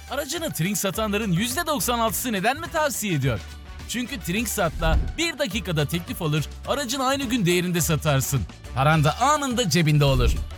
Aracını Trink satanların %96'sı neden mi tavsiye ediyor? Çünkü TrinkSat'la 1 dakikada teklif alır, aracın aynı gün değerinde satarsın. Paran da anında cebinde olur.